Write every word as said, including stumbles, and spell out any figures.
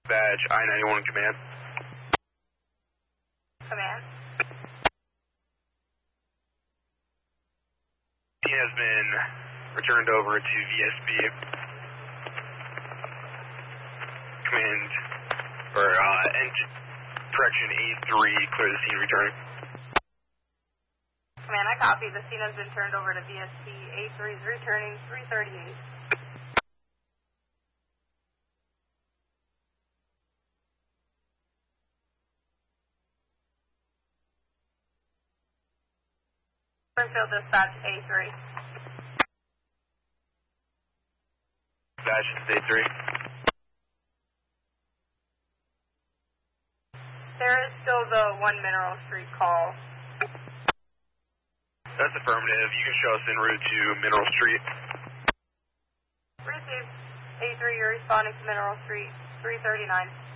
Badge, I ninety-one command. Command. He has been returned over to V S B. Command, or, uh, ent correction, A three, clear the scene, return. Command, I copy. The scene has been turned over to V S B. A three is returning three thirty-eight. Springfield Dispatch, A three. Dispatch, A three. There is still the one Mineral Street call. That's affirmative. You can show us en route to Mineral Street. Received. A three, you're responding to Mineral Street, three thirty-nine.